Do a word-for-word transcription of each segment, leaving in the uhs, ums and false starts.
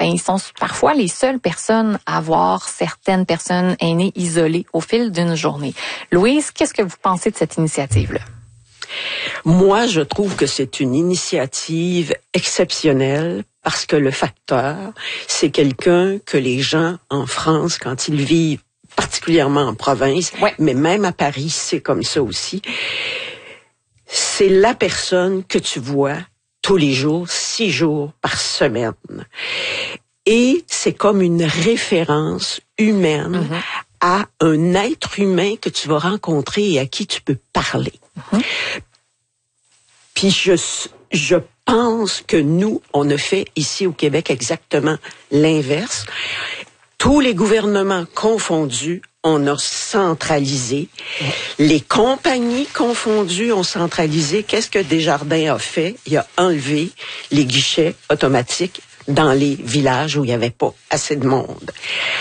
ben, ils sont parfois les seules personnes à voir certaines personnes aînées isolées au fil d'une journée. Louise, qu'est-ce que vous pensez de cette initiative-là? Moi, je trouve que c'est une initiative exceptionnelle parce que le facteur, c'est quelqu'un que les gens en France, quand ils vivent, particulièrement en province, ouais. mais même à Paris, c'est comme ça aussi, c'est la personne que tu vois tous les jours, six jours par semaine. Et c'est comme une référence humaine mm-hmm. à un être humain que tu vas rencontrer et à qui tu peux parler. Mm-hmm. Puis je, je pense que nous, on a fait ici au Québec exactement l'inverse. Tous les gouvernements confondus, on a centralisé. Mm-hmm. Les compagnies confondues ont centralisé. Qu'est-ce que Desjardins a fait? Il a enlevé les guichets automatiques dans les villages où il n'y avait pas assez de monde.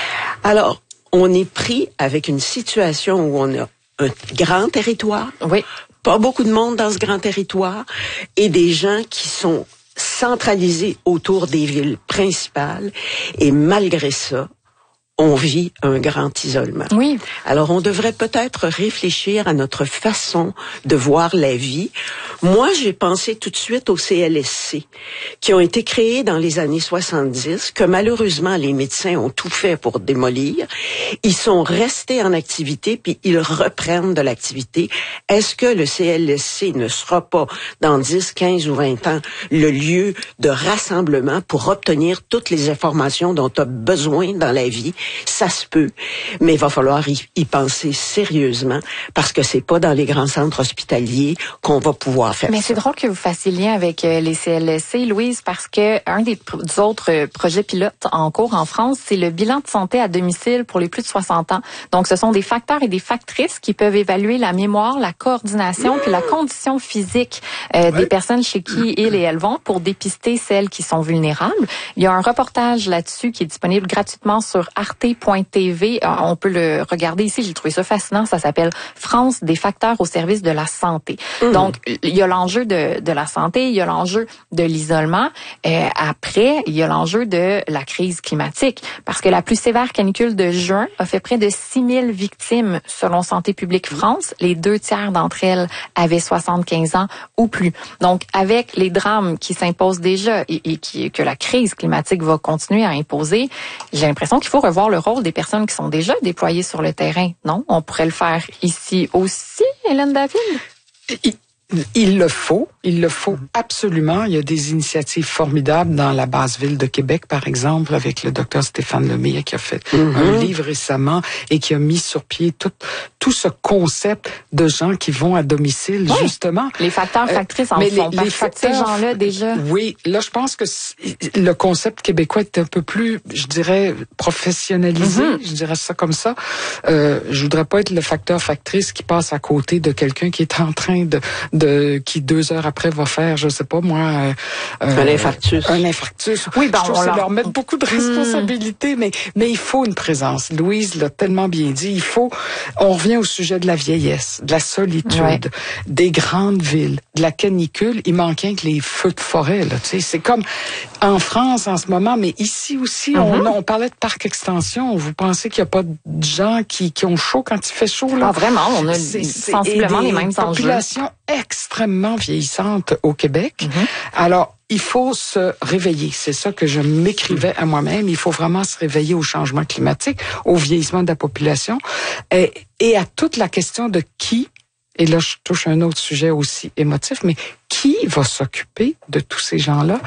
Alors, on est pris avec une situation où on a un grand territoire, oui. pas beaucoup de monde dans ce grand territoire, et des gens qui sont centralisés autour des villes principales, et malgré ça, on vit un grand isolement. Oui. Alors, on devrait peut-être réfléchir à notre façon de voir la vie. Moi, j'ai pensé tout de suite aux C L S C, qui ont été créés dans les années soixante-dix, que malheureusement, les médecins ont tout fait pour démolir. Ils sont restés en activité, puis ils reprennent de l'activité. Est-ce que le C L S C ne sera pas, dans dix, quinze ou vingt ans, le lieu de rassemblement pour obtenir toutes les informations dont tu as besoin dans la vie? Ça se peut, mais il va falloir y, y penser sérieusement parce que c'est pas dans les grands centres hospitaliers qu'on va pouvoir faire mais ça. C'est drôle que vous fassiez lien avec euh, les C L S C, Louise, parce que un des, des autres euh, projets pilotes en cours en France, c'est le bilan de santé à domicile pour les plus de soixante ans. Donc, ce sont des facteurs et des factrices qui peuvent évaluer la mémoire, la coordination, puis la condition physique euh, ouais. des personnes chez qui ils et elles vont pour dépister celles qui sont vulnérables. Il y a un reportage là-dessus qui est disponible gratuitement sur arte point t v. On peut le regarder ici. J'ai trouvé ça fascinant. Ça s'appelle France, des facteurs au service de la santé. Mmh. Donc, il y a l'enjeu de, de la santé, il y a l'enjeu de l'isolement. Euh, après, il y a l'enjeu de la crise climatique. Parce que la plus sévère canicule de juin a fait près de six mille victimes selon Santé publique France. Les deux tiers d'entre elles avaient soixante-quinze ans ou plus. Donc, avec les drames qui s'imposent déjà et, et qui, que la crise climatique va continuer à imposer, j'ai l'impression qu'il faut revoir le rôle des personnes qui sont déjà déployées sur le terrain. Non? On pourrait le faire ici aussi, Hélène David? Il, il le faut. Il le faut absolument. Il y a des initiatives formidables dans la basse ville de Québec, par exemple, avec le docteur Stéphane Lemire qui a fait mm-hmm. un livre récemment et qui a mis sur pied tout, tout ce concept de gens qui vont à domicile, oui. justement. Les facteurs, factrices euh, en font les, les facteurs, ces gens-là déjà. Oui, là, je pense que le concept québécois est un peu plus, je dirais, professionnalisé. Mm-hmm. Je dirais ça comme ça. Euh, je voudrais pas être le facteur, factrice qui passe à côté de quelqu'un qui est en train de, de qui deux heures après va faire, je sais pas moi, euh, un infarctus. Un infarctus. Oui, ben, je trouve on que leur... c'est leur mettre beaucoup de responsabilités, mmh. mais mais il faut une présence. Louise l'a tellement bien dit. Il faut. On revient au sujet de la vieillesse, de la solitude, ouais. des grandes villes, de la canicule. Il manquait que les feux de forêt. Là, tu sais, c'est comme en France en ce moment, mais ici aussi, mmh. on, on parlait de parc extension. Vous pensez qu'il y a pas de gens qui qui ont chaud quand il fait chaud là? Ah vraiment, on a c'est, sensiblement c'est les mêmes enjeux. Population extrêmement vieillissante au Québec. Mm-hmm. Alors, il faut se réveiller. C'est ça que je m'écrivais à moi-même. Il faut vraiment se réveiller au changement climatique, au vieillissement de la population et, et à toute la question de qui, et là je touche à un autre sujet aussi émotif, mais qui va s'occuper de tous ces gens-là?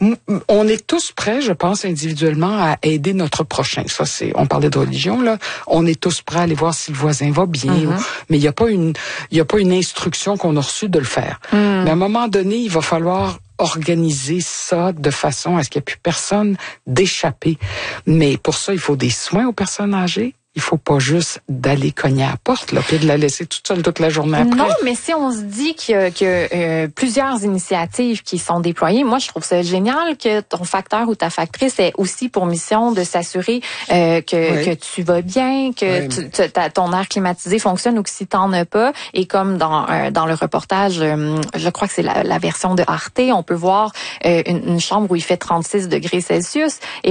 On est tous prêts, je pense, individuellement, à aider notre prochain. Ça, c'est, on parlait de religion, là. On est tous prêts à aller voir si le voisin va bien. Mm-hmm. Ou, mais il n'y a pas une, il y a pas une instruction qu'on a reçue de le faire. Mm. Mais à un moment donné, il va falloir organiser ça de façon à ce qu'il n'y ait plus personne d'échapper. Mais pour ça, il faut des soins aux personnes âgées. Il faut pas juste d'aller cogner à la porte, là, puis de la laisser toute seule toute la journée après. Non, mais si on se dit qu'il y a, qu'il y a euh, plusieurs initiatives qui sont déployées, moi, je trouve ça génial que ton facteur ou ta factrice ait aussi pour mission de s'assurer euh, que, oui. que tu vas bien, que oui, tu, tu, ta, ton air climatisé fonctionne ou que si t'en as pas. Et comme dans euh, dans le reportage, euh, je crois que c'est la, la version de Arte, on peut voir euh, une, une chambre où il fait trente-six degrés Celsius. Et